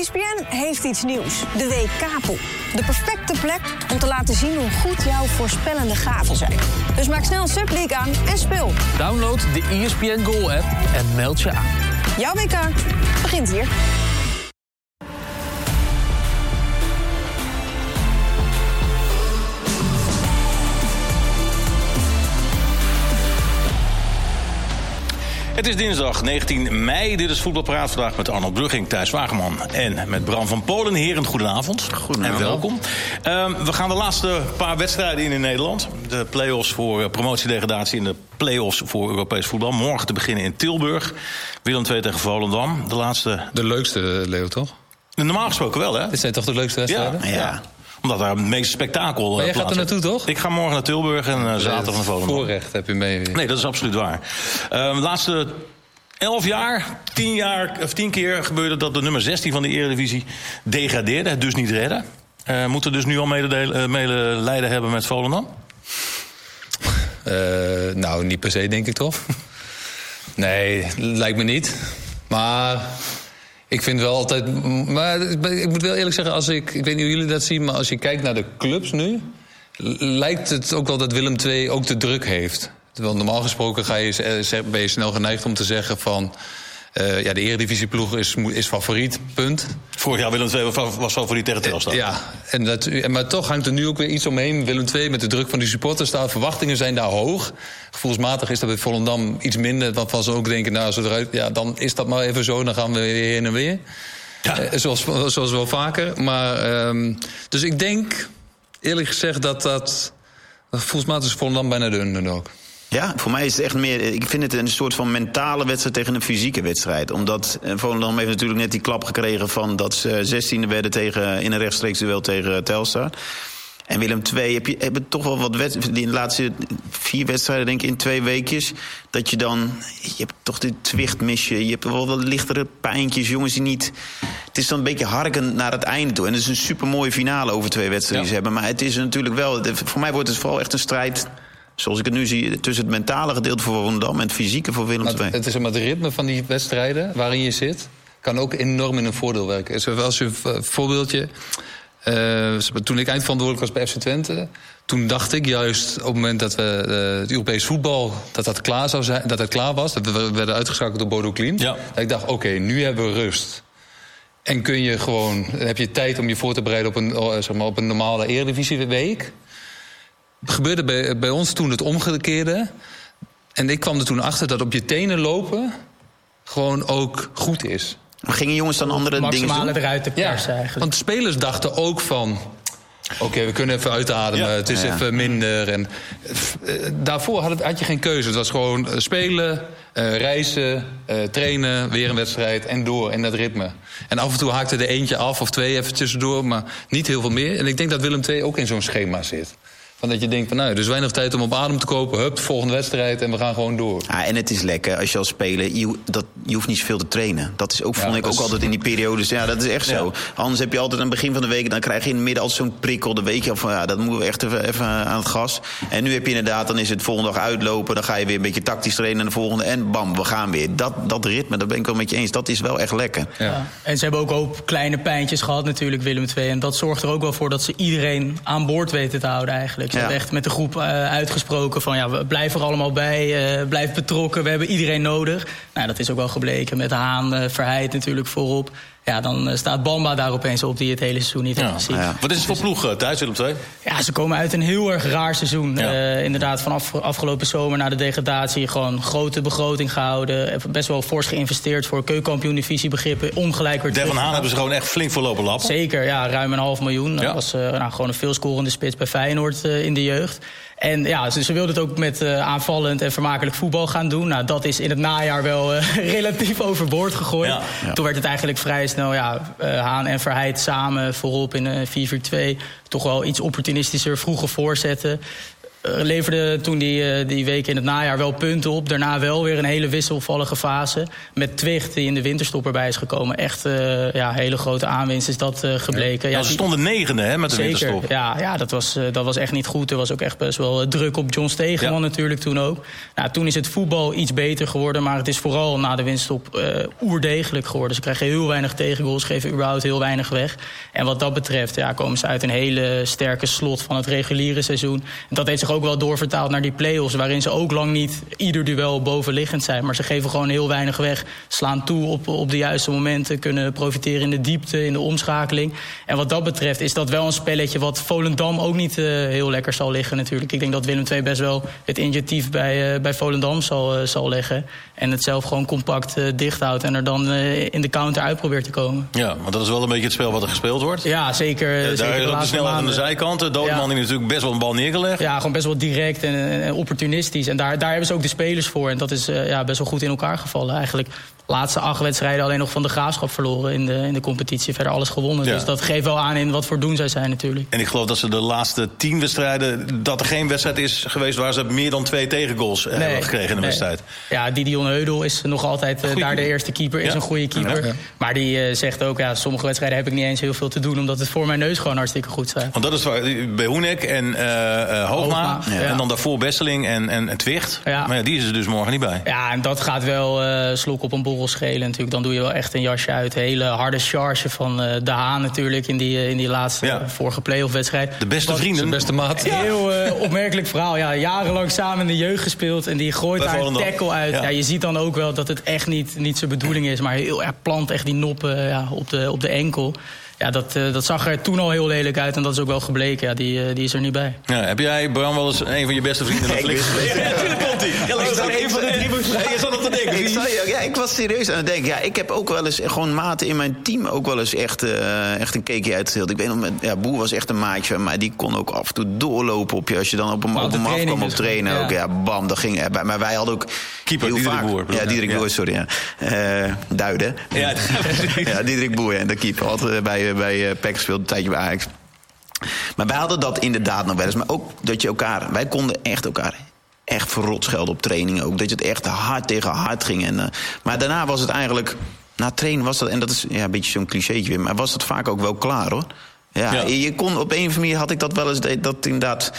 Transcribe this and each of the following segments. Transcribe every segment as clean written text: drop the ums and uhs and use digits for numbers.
ESPN heeft iets nieuws. De WK-pool. De perfecte plek om te laten zien hoe goed jouw voorspellende gaven zijn. Dus maak snel Subleague aan en speel. Download de ESPN Goal-app en meld je aan. Jouw WK begint hier. Het is dinsdag 19 mei. Dit is Voetbalpraat. Vandaag met Arnold Brugging, Thijs Wageman en met Bram van Polen. Heren, goedenavond. Goedenavond. En welkom. We gaan de laatste paar wedstrijden in Nederland. De play-offs voor promotiedegradatie en de play-offs voor Europees voetbal. Morgen te beginnen in Tilburg. Willem II tegen Volendam. De leukste, Leo, toch? Normaal gesproken wel, hè? Dit zijn toch de leukste wedstrijden? Ja. Omdat daar het meeste spektakel Maar jij gaat er naartoe, toch? Ik ga morgen naar Tilburg en zaterdag naar Volendam. Voorrecht heb je mee. Nee, dat is absoluut waar. De laatste 11 jaar, 10 keer gebeurde dat de nummer 16 van de Eredivisie degradeerde. Het dus niet redden. Moeten dus nu al medelijden hebben met Volendam? Nou, niet per se, denk ik toch? Nee, lijkt me niet. Maar ik vind wel altijd. Maar ik moet wel eerlijk zeggen, ik weet niet hoe jullie dat zien, maar als je kijkt naar de clubs nu, lijkt het ook wel dat Willem II ook de druk heeft. Want normaal gesproken ben je snel geneigd om te zeggen van de Eredivisieploeg is favoriet, punt. Vorig jaar Willem II was favoriet tegen Telstar. Ja, maar toch hangt er nu ook weer iets omheen. Willem II met de druk van die supporters. De verwachtingen zijn daar hoog. Gevoelsmatig is dat bij Volendam iets minder. Waarvan ze ook denken, dan is dat maar even zo. Dan gaan we weer heen en weer. Ja. Zoals wel vaker. Maar, dus ik denk, eerlijk gezegd, dat gevoelsmatig is Volendam bijna de underdog. Ja, voor mij is het echt meer. Ik vind het een soort van mentale wedstrijd tegen een fysieke wedstrijd. Omdat Volendam heeft natuurlijk net die klap gekregen van dat ze 16e werden in een rechtstreeks duel tegen Telstar. En Willem II hebben toch wel wat wedstrijden. De laatste 4 wedstrijden, denk ik, in 2 weekjes. Dat je dan. Je hebt toch dit Twicht mis je. Je hebt wel wat lichtere pijntjes, jongens die niet. Het is dan een beetje harken naar het einde toe. En het is een supermooie finale over 2 wedstrijden die ze hebben. Maar het is natuurlijk wel. Voor mij wordt het vooral echt een strijd, zoals ik het nu zie, tussen het mentale gedeelte voor Volendam en het fysieke voor Willem II. Het is het ritme van die wedstrijden waarin je zit, kan ook enorm in een voordeel werken. Zoals je een voorbeeldje. Toen ik eindverantwoordelijk was bij FC Twente, toen dacht ik juist op het moment dat we het Europees voetbal dat klaar zou zijn, dat het klaar was, dat we werden uitgeschakeld door Bodo Klimt. Ja. Dat ik dacht, oké, nu hebben we rust. En heb je tijd om je voor te bereiden op een normale Eredivisieweek. Gebeurde bij ons toen het omgekeerde. En ik kwam er toen achter dat op je tenen lopen gewoon ook goed is. Maar gingen jongens dan andere dingen doen? Maximale eruit te persen eigenlijk. Want de spelers dachten ook van, oké, we kunnen even uitademen, het is even minder. En daarvoor had je geen keuze. Het was gewoon spelen, reizen, trainen, weer een wedstrijd en door in dat ritme. En af en toe haakte er eentje af of 2 even tussendoor, maar niet heel veel meer. En ik denk dat Willem II ook in zo'n schema zit. Van dat je denkt van, dus weinig tijd om op adem te kopen. De volgende wedstrijd en we gaan gewoon door. Ja, en het is lekker als je als speler, je hoeft niet zoveel te trainen. Dat is ook, vond ik ook altijd in die periodes. Ja, dat is echt zo. Anders heb je altijd aan het begin van de week, dan krijg je in het midden altijd zo'n prikkel. Dan weet je van, dat moeten we echt even aan het gas. En nu heb je inderdaad, dan is het volgende dag uitlopen. Dan ga je weer een beetje tactisch trainen en de volgende. En bam, we gaan weer. Dat ritme, daar ben ik wel met je eens. Dat is wel echt lekker. Ja. En ze hebben ook hoop kleine pijntjes gehad natuurlijk, Willem II. En dat zorgt er ook wel voor dat ze iedereen aan boord weten te houden eigenlijk. Ze hebben echt met de groep uitgesproken van, we blijven er allemaal bij, blijf betrokken, we hebben iedereen nodig. Nou, dat is ook wel gebleken met Haan, Verheid natuurlijk voorop. Ja, dan staat Bamba daar opeens op die het hele seizoen niet heeft gezien. Ja. Wat is het voor ploeg thuis, Willem II? Ja, ze komen uit een heel erg raar seizoen. Ja. Inderdaad, vanaf afgelopen zomer na de degradatie gewoon grote begroting gehouden. Best wel fors geïnvesteerd voor keukenkampioen-divisie begrippen. Ongelijk weer Devon Haan hebben ze gewoon echt flink voorlopen lappen. Zeker, ruim 500.000. Dat was gewoon een veelscorende spits bij Feyenoord in de jeugd. En ze wilden het ook met aanvallend en vermakelijk voetbal gaan doen. Nou, dat is in het najaar wel relatief overboord gegooid. Ja. Toen werd het eigenlijk vrij snel Haan en Verheid samen voorop in 4-4-2. Toch wel iets opportunistischer, vroege voorzetten. leverde toen die week in het najaar wel punten op. Daarna wel weer een hele wisselvallige fase. Met Twicht die in de winterstop erbij is gekomen. Echt hele grote aanwinst is dat gebleken. Ja, ze stonden 9e met de winterstop. Ja, dat was echt niet goed. Er was ook echt best wel druk op John Stegeman natuurlijk toen ook. Nou, toen is het voetbal iets beter geworden. Maar het is vooral na de winterstop oerdegelijk geworden. Ze krijgen heel weinig tegengoals, geven überhaupt heel weinig weg. En wat dat betreft komen ze uit een hele sterke slot van het reguliere seizoen. En dat heeft zich ook wel doorvertaald naar die play-offs, waarin ze ook lang niet ieder duel bovenliggend zijn. Maar ze geven gewoon heel weinig weg. Slaan toe op de juiste momenten. Kunnen profiteren in de diepte, in de omschakeling. En wat dat betreft is dat wel een spelletje wat Volendam ook niet heel lekker zal liggen natuurlijk. Ik denk dat Willem II best wel het initiatief bij Volendam zal leggen. En het zelf gewoon compact dicht houdt. En er dan in de counter uit probeert te komen. Ja, want dat is wel een beetje het spel wat er gespeeld wordt. Ja, zeker. Daar is de snelheid aan de zijkanten. Dodeman die natuurlijk best wel een bal neergelegd. Ja, gewoon best wel direct en opportunistisch. En daar hebben ze ook de spelers voor. En dat is best wel goed in elkaar gevallen eigenlijk. De laatste 8 wedstrijden alleen nog van de Graafschap verloren in de competitie. Verder alles gewonnen. Ja. Dus dat geeft wel aan in wat voor doen zij zijn natuurlijk. En ik geloof dat ze de laatste 10 wedstrijden... dat er geen wedstrijd is geweest waar ze meer dan 2 tegengoals hebben gekregen in de wedstrijd. Ja, Didion Heudel is nog altijd daar de eerste keeper. Is een goede keeper. Ja. Maar die zegt ook, sommige wedstrijden heb ik niet eens heel veel te doen... omdat het voor mijn neus gewoon hartstikke goed staat. Want dat is bij Hoenek en Hoogma. Ja. En dan daarvoor Besseling en Twicht. Ja. Maar die is er dus morgen niet bij. Ja, en dat gaat wel slok op een borrel schelen natuurlijk. Dan doe je wel echt een jasje uit. Hele harde charge van De Haan natuurlijk in die laatste vorige play-off wedstrijd. De beste vrienden. De beste maat. Een heel opmerkelijk verhaal. Ja, jarenlang samen in de jeugd gespeeld. En die gooit daar een tackle uit. Ja, je ziet dan ook wel dat het echt niet zijn bedoeling is. Maar heel plant echt die noppen op de enkel. Ja, dat zag er toen al heel lelijk uit. En dat is ook wel gebleken. Ja, die is er niet bij. Ja, heb jij, Bram, wel eens een van je beste vrienden nog links geweest? Ja, natuurlijk komt hij. Ja, een van de 3 je zat op te denken. Ik was serieus aan het denken. Ja, ik heb ook wel eens gewoon maten in mijn team ook wel eens echt een cakeje uitgedeeld. Ik weet nog, Boer was echt een maatje van mij. Die kon ook af en toe doorlopen op je. Als je dan op hem afkwam op trainen. Ja. Ook, bam, dat ging. Maar wij hadden ook keeper, Diederik Boer. Ja, Diederik Boer, sorry. Ja. Duiden. Ja, Diederik Boer, en de keeper. Altijd bij PEC gespeeld, een tijdje bij Ajax. Maar wij hadden dat inderdaad nog wel eens. Maar ook dat je wij konden elkaar echt verrot schelden op training ook. Dat je het echt hard tegen hard ging. Maar daarna was het eigenlijk... Na trainen was dat... En dat is een beetje zo'n clichétje weer. Maar was dat vaak ook wel klaar, hoor. Ja. Je kon op een of andere manier had ik dat wel eens... Dat inderdaad...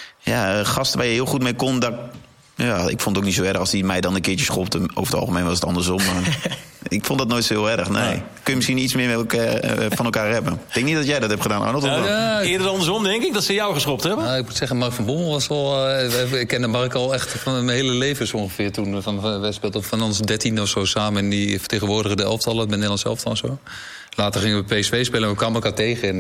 Ja, gasten waar je heel goed mee kon... Ja, ik vond het ook niet zo erg als die mij dan een keertje schopte. Over het algemeen was het andersom. Maar ik vond dat nooit zo heel erg, nee. Kun je misschien iets meer van elkaar hebben. Ik denk niet dat jij dat hebt gedaan, Arnold. Eerder andersom, denk ik, dat ze jou geschopt hebben. Nou, ik moet zeggen, Mark van Bommel was wel... ik kende Mark al echt van mijn hele leven zo ongeveer. Toen wij speelden van ons 13 of zo samen. En die vertegenwoordigen de elftallen, met Nederlands elftal en zo. Later gingen we PSV spelen en we kwamen elkaar tegen.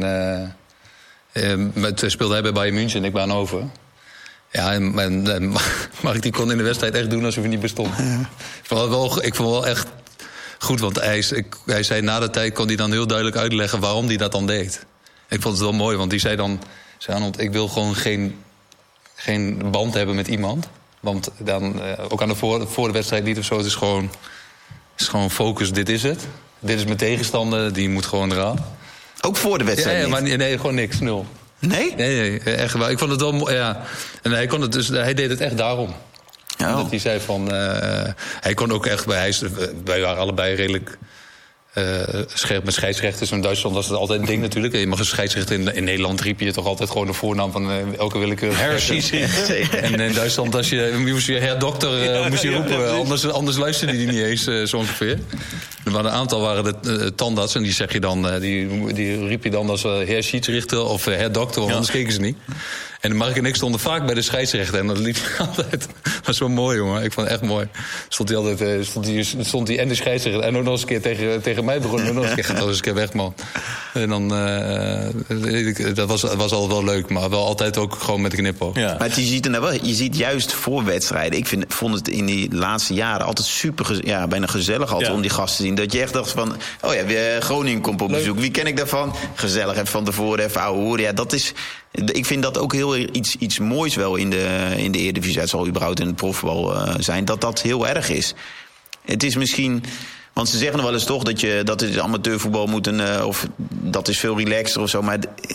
Toen speelde hij bij Bayern München en ik bij Hannover. Ja, en Mark die kon in de wedstrijd echt doen alsof hij niet bestond. Ja. Ik vond wel echt goed, want hij zei na de tijd... kon hij dan heel duidelijk uitleggen waarom hij dat dan deed. Ik vond het wel mooi, want hij zei dan... ik wil gewoon geen band hebben met iemand. Want dan, ook aan voor de wedstrijd niet of zo... het is gewoon focus, dit is het. Dit is mijn tegenstander, die moet gewoon eraan. Ook voor de wedstrijd ja, maar nee, gewoon niks, 0. Nee? Nee, echt waar. Ik vond het wel... Ja. En hij deed het echt daarom. Oh. Dat hij zei van... hij kon ook echt... Wij waren allebei redelijk... scherp met scheidsrechters. In Duitsland was het altijd een ding natuurlijk. Je mag een scheidsrechter in Nederland riep je toch altijd gewoon de voornaam van elke willekeurige. En in Duitsland moest je herr-dokter moest je roepen. Anders luisterde die niet eens zo ongeveer. Er waren een aantal waren de tandarts en die zeg je dan, die riep je dan als heer scheidsrechter of herr-dokter, want anders keken ze niet. En Mark en ik stonden vaak bij de scheidsrechter. En dat liep altijd... Dat was zo mooi, jongen. Ik vond het echt mooi. Stond hij en de scheidsrechter... en ook nog eens een keer tegen mij begonnen. En nog eens een keer, ga nog eens een keer weg, man. En dan... dat was altijd wel leuk. Maar wel altijd ook gewoon met de knipoog. Ja. Maar je ziet juist voor wedstrijden... Ik vond het in die laatste jaren altijd super... bijna gezellig altijd om die gasten te zien. Dat je echt dacht van... Oh ja, Groningen komt op bezoek. Wie ken ik daarvan? Gezellig, even van tevoren, even ouwe hoeren. Ja, dat is... Ik vind dat ook heel iets moois wel in de Eredivisie. Het zal überhaupt in het profvoetbal zijn. Dat heel erg is. Het is misschien... Want ze zeggen nog wel eens toch dat het amateurvoetbal moet... of dat is veel relaxter of zo. Maar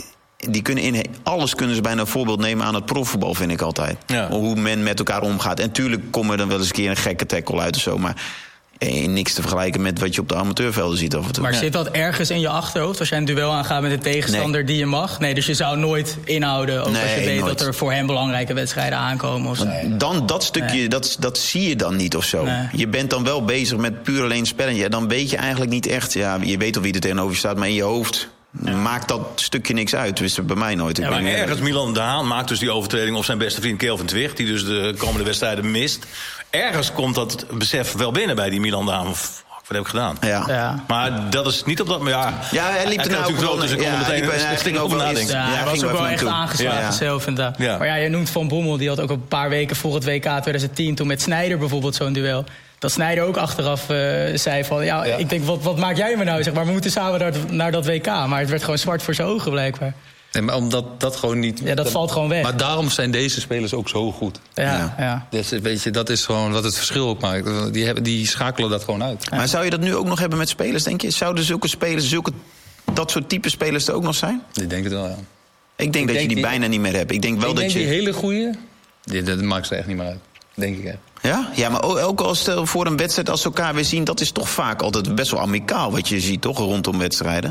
die kunnen alles kunnen ze bijna een voorbeeld nemen aan het profvoetbal, vind ik altijd. Ja. Hoe men met elkaar omgaat. En tuurlijk komen er dan wel eens een keer een gekke tackle uit of zo, maar niks te vergelijken met wat je op de amateurvelden ziet af en toe. Maar zit dat ergens in je achterhoofd als jij een duel aangaat met een tegenstander die je mag? Nee, dus je zou nooit inhouden, ook als je weet dat er voor hem belangrijke wedstrijden aankomen. Of zo. Dan dat stukje, dat zie je dan niet of zo. Nee. Je bent dan wel bezig met puur alleen spelletje. Ja, dan weet je eigenlijk niet echt, je weet al wie er tegenover je staat, maar in je hoofd maakt dat stukje niks uit. Dus bij mij nooit. Maar ergens Milan de Haan maakt dus die overtreding op zijn beste vriend Kelvin Twicht, die dus de komende wedstrijden mist. Ergens komt dat besef wel binnen bij die Milan de Haan. Wat heb ik gedaan? Ja. Maar dat is niet op dat... Ja, hij liep er natuurlijk wel. Dus ik kon meteen over nadenken. Hij was ook wel echt aangeslagen zelf. Maar je noemt Van Bommel, die had ook een paar weken voor het WK 2010... toen met Sneijder bijvoorbeeld zo'n duel. Dat Sneijder ook achteraf zei van... ik denk, wat maak jij me nou? Zeg maar, we moeten samen naar dat WK. Maar het werd gewoon zwart voor zijn ogen blijkbaar. Nee, maar omdat dat gewoon niet... Ja, dat valt gewoon weg. Maar daarom zijn deze spelers ook zo goed. Ja. Dus, weet je, dat is gewoon wat het verschil ook maakt. Die schakelen dat gewoon uit. Maar zou je dat nu ook nog hebben met spelers, denk je? Zouden zulke spelers, dat soort type spelers er ook nog zijn? Ik denk het wel, ja. Ik denk dat je die bijna niet meer hebt. Ik denk die hele goeie, dat maakt ze echt niet meer uit. Denk ik, hè. Ja, maar ook als voor een wedstrijd, als ze elkaar weer zien, dat is toch vaak altijd best wel amicaal wat je ziet, toch, rondom wedstrijden.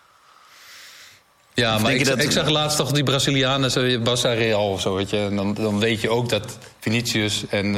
Ja, maar ik zag laatst toch die Brazilianen, Barça Real of zo, weet je. En dan weet je ook dat Vinicius en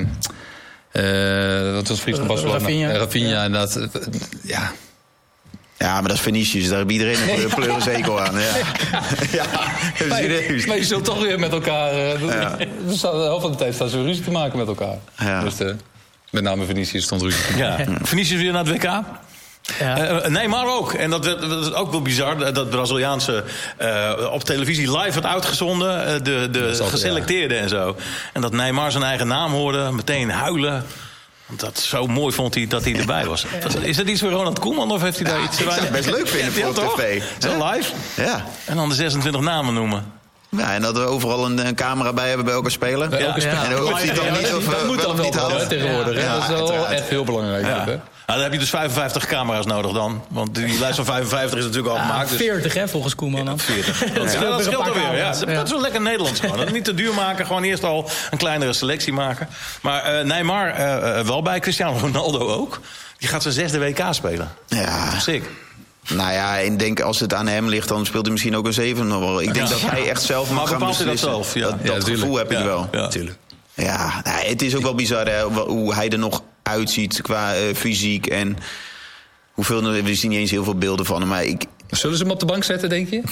wat was vriend van Barcelona? Rafinha en dat, ja. Ja, maar dat is Vinicius, daar heeft iedereen een pleurenzekel aan. Maar je zult toch weer met elkaar... Dus de helft van de tijd staan ze ruzie te maken met elkaar. Ja. Dus met name Vinicius stond ruzie. Ja. Vinicius weer naar het WK? Ja. Neymar ook. En dat is ook wel bizar. Dat Braziliaanse op televisie live werd uitgezonden. De geselecteerde en zo. En dat Neymar zijn eigen naam hoorde. Meteen huilen. Want dat zo mooi vond hij dat hij erbij was. Is dat iets voor Ronald Koeman? Of heeft hij daar iets... Ik zou het best leuk vinden voor tv. Zo live. Ja. En dan de 26 namen noemen. Ja, en dat we overal een camera bij hebben bij elke speler. Bij elke speler. En of hij dan niet of dat moet dan niet houden tegenwoordig. Ja, dat is wel echt heel belangrijk. Ja. Nou, dan heb je dus 55 camera's nodig dan. Want die lijst van 55 is natuurlijk al gemaakt. Dus 40 hè, volgens Koeman dan. 40. Dat scheelt alweer. Ja. Dat is wel lekker Nederlands gewoon. Dat niet te duur maken. Gewoon eerst al een kleinere selectie maken. Maar Neymar wel bij. Cristiano Ronaldo ook. Die gaat zijn 6e WK spelen. Ja. Sick. Nou ja, ik denk als het aan hem ligt, dan speelt hij misschien ook een 7 nog wel. Ik denk dat hij echt zelf mag gaan beslissen. Maar bepaalt hij dat zelf? Dat gevoel heb ik wel. Ja, natuurlijk. Ja, het is ook wel bizar hè, hoe hij er nog uitziet qua fysiek en hoeveel. We zien niet eens heel veel beelden van hem, maar zullen ze hem op de bank zetten, denk je?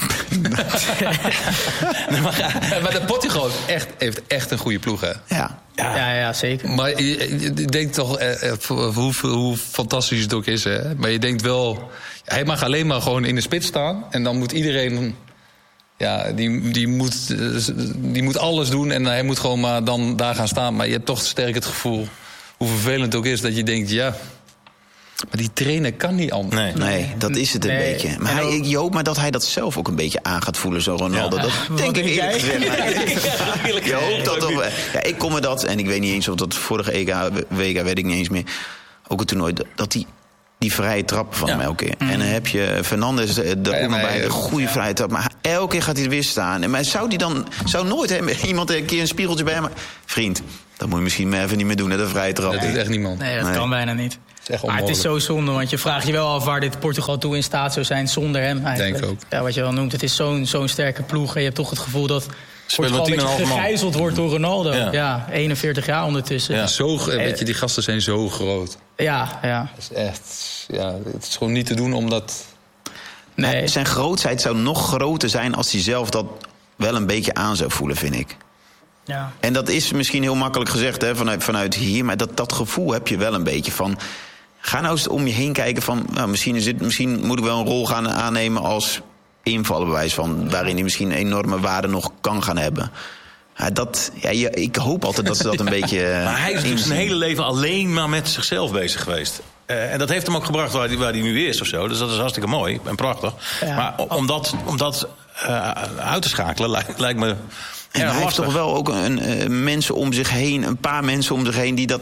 Maar de Portugal heeft echt een goede ploeg, hè? Ja, zeker. Maar je denkt toch hoe fantastisch het ook is, hè? Maar je denkt wel, hij mag alleen maar gewoon in de spits staan en dan moet iedereen... Ja, die moet alles doen en hij moet gewoon maar dan daar gaan staan. Maar je hebt toch sterk het gevoel, hoe vervelend het ook is, dat je denkt, ja... Maar die trainer kan niet anders. Nee, dat is het een beetje. Maar je hoopt maar dat hij dat zelf ook een beetje aan gaat voelen, zo Ronaldo. Ja. Dat denk ik eerlijk gezegd. Je hoopt dat toch... Ja, ik kom met dat, en ik weet niet eens of dat vorige WK, weet ik niet eens meer. Ook het toernooi, dat die vrije trap van hem elke keer. En dan heb je Fernandes er ook nog bij, een goede vrije trap. Maar elke keer gaat hij er weer staan. Maar zou nooit iemand een keer een spiegeltje bij hem... Vriend, dat moet je misschien even niet meer doen, hè, de vrije trap. Dat doet echt niemand. Nee, dat kan bijna niet. Maar het is zo zonde, want je vraagt je wel af waar dit Portugal toe in staat zou zijn zonder hem eigenlijk. Denk ook. Ja, wat je wel noemt, het is zo'n sterke ploeg. En je hebt toch het gevoel dat Portugal een beetje gegijzeld wordt door Ronaldo. Ja, 41 jaar ondertussen. Ja. Weet je, die gasten zijn zo groot. Ja. Dat is echt... Ja, het is gewoon niet te doen omdat... Nee. Zijn grootheid zou nog groter zijn als hij zelf dat wel een beetje aan zou voelen, vind ik. Ja. En dat is misschien heel makkelijk gezegd hè, vanuit hier, maar dat gevoel heb je wel een beetje van... Ga nou eens om je heen kijken van... Nou, misschien moet ik wel een rol gaan aannemen als invallenbewijs van... waarin hij misschien een enorme waarde nog kan gaan hebben. Ik hoop altijd dat ze dat een beetje... Maar hij is dus zijn hele leven alleen maar met zichzelf bezig geweest. En dat heeft hem ook gebracht waar hij nu is of zo. Dus dat is hartstikke mooi en prachtig. Ja. Maar om dat uit te schakelen lijkt me... En hij heeft toch wel ook een paar mensen om zich heen die dat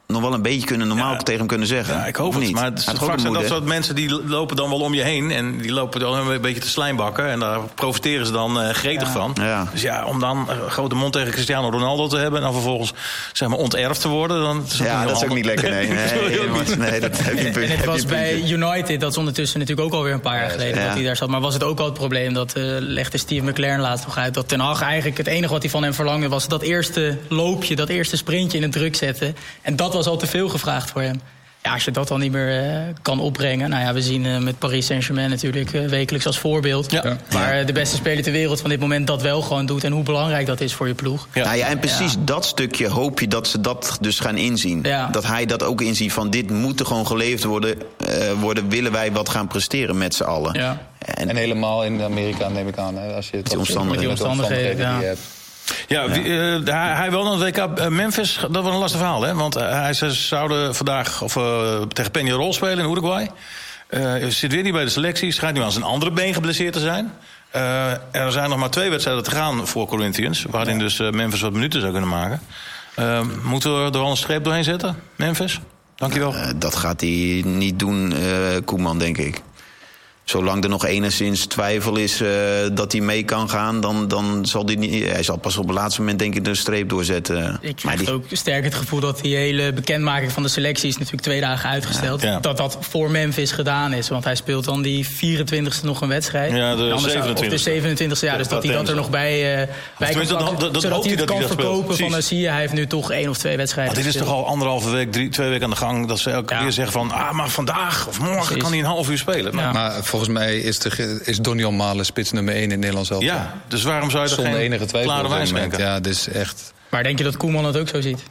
nog wel een beetje normaal tegen hem kunnen zeggen. Ja, ik hoop of het. niet? Maar vaak zijn dat soort mensen die lopen dan wel om je heen. En die lopen dan een beetje te slijmbakken. En daar profiteren ze dan gretig van. Ja. Dus ja, om dan een grote mond tegen Cristiano Ronaldo te hebben. En dan vervolgens zeg maar onterfd te worden. Dan is dat is ook niet lekker. Nee, dat heb je. En het was bij United, dat is ondertussen natuurlijk ook alweer een paar jaar geleden dat hij daar zat. Maar was het ook al het probleem, dat legde Steve McLaren laatst nog uit, dat Ten Hag eigenlijk het enige wat hij van hem verlangde was dat eerste loopje, dat eerste sprintje in het druk zetten. En dat was al te veel gevraagd voor hem. Ja, als je dat dan niet meer kan opbrengen. Nou ja, we zien met Paris Saint-Germain natuurlijk wekelijks als voorbeeld. Ja. Waar de beste speler ter wereld van dit moment dat wel gewoon doet. En hoe belangrijk dat is voor je ploeg. Ja, en precies dat stukje hoop je dat ze dat dus gaan inzien. Ja. Dat hij dat ook inziet van dit moet er gewoon geleefd worden. Willen wij wat gaan presteren met z'n allen. Ja. En helemaal in Amerika neem ik aan. Hè, als je die omstandigheden die je hebt. Ja, hij wil naar het WK Memphis, dat was een lastig verhaal, hè? Want ze zouden vandaag tegen Peñarol spelen in Uruguay. Zit weer niet bij de selectie, schijnt nu aan zijn andere been geblesseerd te zijn. Er zijn nog maar 2 wedstrijden te gaan voor Corinthians, waarin dus Memphis wat minuten zou kunnen maken. Moeten we er wel een streep doorheen zetten, Memphis? Dankjewel. Dat gaat hij niet doen, Koeman, denk ik. Zolang er nog enigszins twijfel is dat hij mee kan gaan, dan zal hij niet. Hij zal pas op het laatste moment denk ik de streep doorzetten. Ik heb ook sterk het gevoel dat die hele bekendmaking van de selectie is natuurlijk 2 dagen uitgesteld. Ja. Dat voor Memphis gedaan is. Want hij speelt dan die 24e nog een wedstrijd. Ja, de 27e. Of de 27e, ja. Dus dat hij dat er nog bij kan pakken. Zodat hij het kan verkopen van zie je, hij heeft nu toch 1 of 2 wedstrijden. Dit is toch al 1,5 week, 2 weken aan de gang. Dat ze elke keer zeggen van, maar vandaag of morgen kan hij een half uur spelen. Maar volgens mij is Donjan Malen spits nummer 1 in Nederland zelf. Ja, dus waarom zou je er geen enige twijfel klare wijs maken? Ja, dus echt. Maar denk je dat Koeman het ook zo ziet?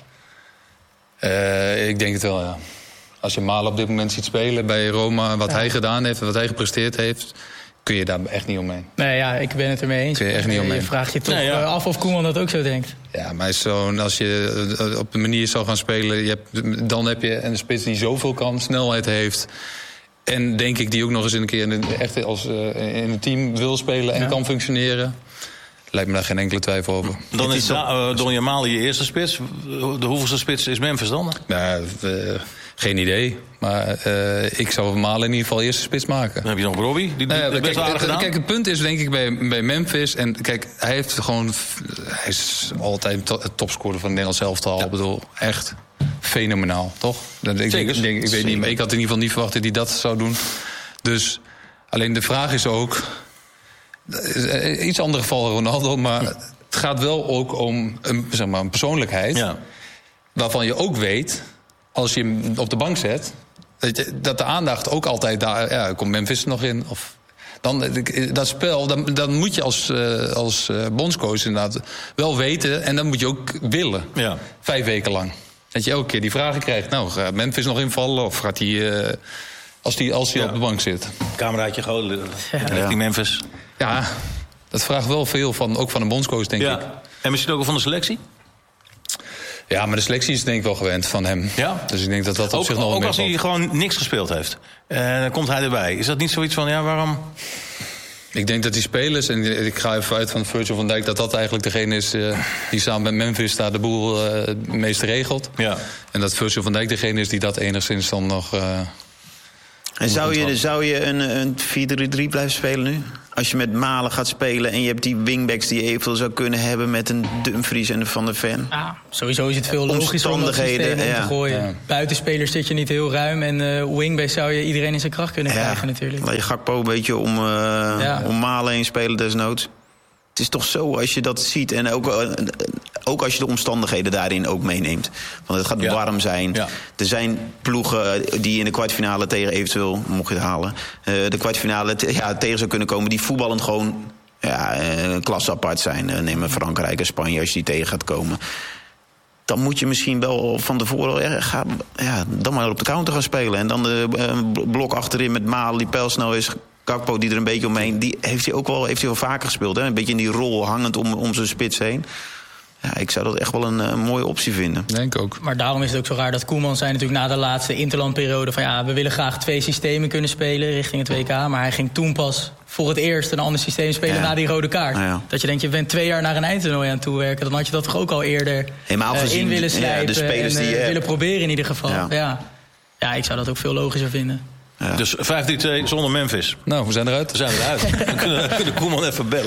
Ik denk het wel, ja. Als je Malen op dit moment ziet spelen bij Roma, wat hij gedaan heeft en wat hij gepresteerd heeft, kun je daar echt niet omheen. Nee, ja, ik ben het ermee eens. Kun je echt niet omheen. Je vraagt je toch af of Koeman dat ook zo denkt. Ja, maar als je op de manier zou gaan spelen, dan heb je een spits die zoveel kan, snelheid heeft. En denk ik die ook nog eens een keer echt in een team wil spelen en kan functioneren. Lijkt me daar geen enkele twijfel over. Dan is Donjan Malen je eerste spits. De hoeveelste spits is Memphis dan? Nou, geen idee. Maar ik zou Malen in ieder geval eerste spits maken. Dan heb je nog Robbie. Die best aardig gedaan. Kijk, het punt is denk ik bij Memphis. En kijk, hij is altijd topscorer van het Nederlands elftal. Ik bedoel, echt fenomenaal, toch? Ik weet niet, maar ik had in ieder geval niet verwacht dat hij dat zou doen. Dus alleen de vraag is ook, iets ander geval Ronaldo, maar het gaat wel ook om een persoonlijkheid, waarvan je ook weet, als je hem op de bank zet, dat de aandacht ook altijd daar, komt Memphis nog in, of dat spel, dan moet je als bondscoach inderdaad wel weten, en dan moet je ook willen. 5 weken lang. Dat je elke keer die vragen krijgt. Nou, gaat Memphis nog invallen? Of gaat hij, als hij op de bank zit? Cameraatje gewoon richting Memphis. Ja, dat vraagt wel veel, ook van een bondscoach, denk ik. En misschien ook van de selectie? Ja, maar de selectie is denk ik wel gewend van hem. Ja. Dus ik denk dat op zich nog wel ook als hij gewoon niks gespeeld heeft. Dan komt hij erbij. Is dat niet zoiets van, waarom? Ik denk dat die spelers, en ik ga even uit van Virgil van Dijk, dat eigenlijk degene is die samen met Memphis daar de boel het meest regelt. Ja. En dat Virgil van Dijk degene is die dat enigszins dan nog. En zou je een 4-3-3 blijven spelen nu? Als je met Malen gaat spelen en je hebt die wingbacks die je eventueel zou kunnen hebben met een Dumfries en een Van der Ven. Ja, sowieso is het veel logischer om dat systeem om te gooien. Ja. Buitenspelers zit je niet heel ruim en wingbacks zou je iedereen in zijn kracht kunnen krijgen natuurlijk. Laat je Gakpo een beetje om Malen heen spelen desnoods. Het is toch zo als je dat ziet en ook als je de omstandigheden daarin ook meeneemt. Want het gaat warm zijn. Ja. Er zijn ploegen die in de kwartfinale tegen eventueel, mocht je het halen, de kwartfinale tegen zou kunnen komen die voetballend gewoon een klasse apart zijn. Neem Frankrijk en Spanje als je die tegen gaat komen. Dan moet je misschien wel van tevoren dan maar op de counter gaan spelen. En dan de blok achterin met Malen die pijlsnel is. Gakpo die er een beetje omheen, die heeft hij wel vaker gespeeld. Hè? Een beetje in die rol hangend om zijn spits heen. Ja, ik zou dat echt wel een mooie optie vinden. Denk ook. Maar daarom is het ook zo raar dat Koeman zei natuurlijk na de laatste interlandperiode van we willen graag 2 systemen kunnen spelen richting het WK. Maar hij ging toen pas voor het eerst een ander systeem spelen na die rode kaart. Ja. Dat je denkt, je bent 2 jaar naar een eindtoernooi aan het toewerken. Dan had je dat toch ook al eerder in willen slijpen. De spelers en die willen proberen in ieder geval. Ja, ik zou dat ook veel logischer vinden. Ja. Dus 5-3-2 zonder Memphis. Nou, we zijn eruit. We kunnen Koeman even bellen.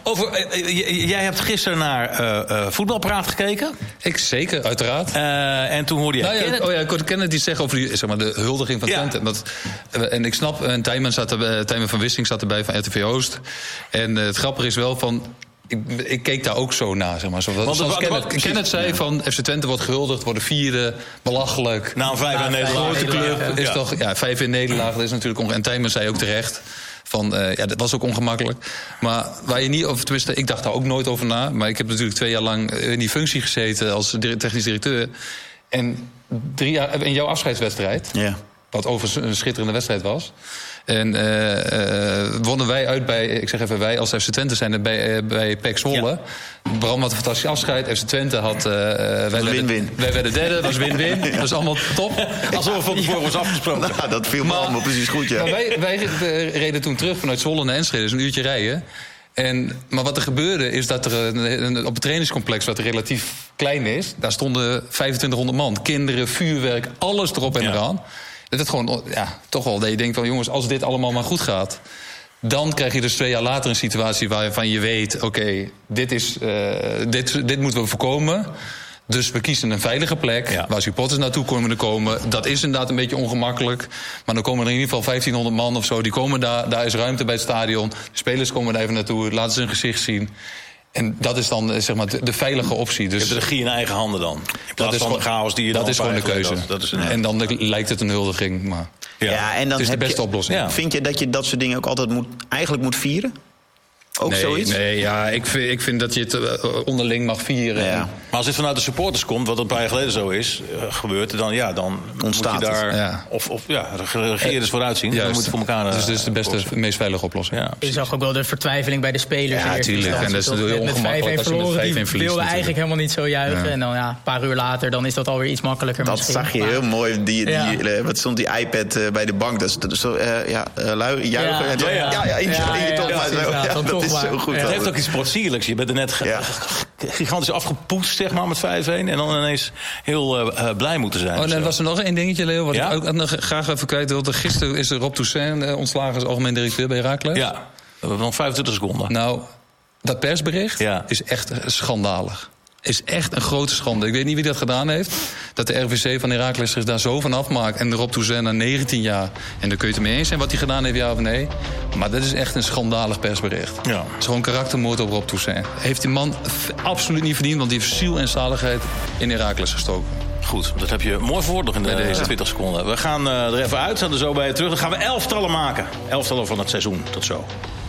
Jij hebt gisteren naar voetbalpraat gekeken. Ik zeker, uiteraard. En toen hoorde jij ik hoorde Kenneth die zeggen over die, zeg maar, de huldiging van Twente. En ik snap, en Tijmen van Wissing zat erbij van RTV Oost. En het grappige is wel van... Ik keek daar ook zo naar, zeg maar. Zoals Kenneth zei van FC Twente wordt gehuldigd, worden vierde, belachelijk. Na een 5 nederlaag. Grote club is toch 5 in nederlaag. Dat is natuurlijk en Tijmen zei ook terecht van dat was ook ongemakkelijk. Maar waar je niet over, tenminste, ik dacht daar ook nooit over na. Maar ik heb natuurlijk 2 jaar lang in die functie gezeten als technisch directeur. En 3 jaar in jouw afscheidswedstrijd. Ja. Wat overigens een schitterende wedstrijd was. En wonnen wij uit bij, ik zeg even wij, als FC Twente zijn bij PEC Zwolle. Ja. Bram had een fantastisch afscheid. FC Twente had... win-win. Wij werden derde, dat was win-win. Dat was allemaal top. Alsof we van tevoren was afgesproken. Nou, dat viel me allemaal precies goed, ja. Maar wij reden toen terug vanuit Zwolle naar Enschede. Dus een uurtje rijden. Maar wat er gebeurde is dat er op het trainingscomplex, wat relatief klein is, daar stonden 2500 man. Kinderen, vuurwerk, alles erop en eraan. Dat het gewoon, toch wel dat je denkt van jongens, als dit allemaal maar goed gaat, dan krijg je dus 2 jaar later een situatie waarvan je weet, oké, dit moeten we voorkomen. Dus we kiezen een veilige plek waar supporters naartoe kunnen komen. Dat is inderdaad een beetje ongemakkelijk. Maar dan komen er in ieder geval 1500 man of zo. Die komen daar is ruimte bij het stadion. De spelers komen daar even naartoe, laten ze hun gezicht zien. En dat is dan zeg maar de veilige optie. Dus je hebt de regie in eigen handen dan. In plaats van de chaos die je dat dan is gewoon de keuze. En dan lijkt het een huldiging. Maar en dan het is de beste oplossing. Ja. Vind je dat je dat soort dingen ook altijd eigenlijk moet vieren? Ook zoiets? Nee, ik vind dat je het onderling mag vieren. Ja. Maar als dit vanuit de supporters komt, wat een paar jaar geleden zo is gebeurd, dan ontstaat moet je daar regeerders vooruit zien. Dan moet je voor elkaar. Dat is dus de beste, meest veilige oplossing. Ja. Je zag ook wel de vertwijfeling bij de spelers. Ja, natuurlijk. En dat is heel ongemakkelijk als je met 5-1 verliest. Die wilden eigenlijk helemaal niet zo juichen. Ja. En dan een paar uur later dan is dat alweer iets makkelijker. Dat zag je heel mooi. Wat stond die iPad bij de bank? Dat is zo juichen. Dat is zo goed. Het heeft ook iets sportsierlijks. Je bent er net gigantisch afgepoetst, zeg maar, met 5-1. En dan ineens heel blij moeten zijn. En dan was er nog één dingetje, Leo, wat ik ook nog graag even kwijt wilde. Gisteren is Rob Toussaint ontslagen als algemeen directeur bij Heracles. Ja, we hebben nog 25 seconden. Nou, dat persbericht is echt schandalig. Is echt een grote schande. Ik weet niet wie dat gedaan heeft. Dat de RVC van Heracles zich daar zo van afmaakt. En Rob Toussaint na 19 jaar. En daar kun je het mee eens zijn wat hij gedaan heeft, ja of nee. Maar dat is echt een schandalig persbericht. Ja. Het is gewoon karaktermoord op Rob Toussaint. Heeft die man absoluut niet verdiend. Want die heeft ziel en zaligheid in Heracles gestoken. Goed, dat heb je mooi verwoord nog in deze 20 seconden. We gaan er even uit, zijn er zo bij je terug. Dan gaan we 11-tallen maken. 11-tallen van het seizoen. Tot zo.